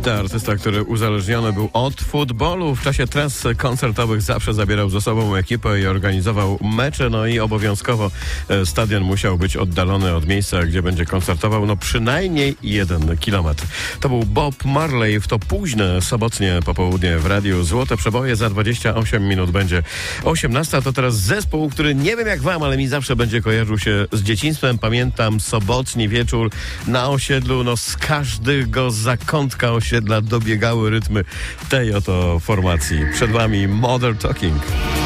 To artysta, który uzależniony był od futbolu. W czasie tras koncertowych zawsze zabierał ze sobą ekipę i organizował mecze, no i obowiązkowo stadion musiał być oddalony od miejsca, gdzie będzie koncertował, no przynajmniej 1 kilometr. To był Bob Marley w to późne, sobotnie popołudnie w radiu. Złote przeboje za 28 minut będzie 18. To teraz zespół, który nie wiem jak wam, ale mi zawsze będzie kojarzył się z dzieciństwem. Pamiętam sobotni wieczór na osiedlu, no z każdego zakątka osiedla dobiegały rytmy tej oto formacji. Przed wami Modern Talking.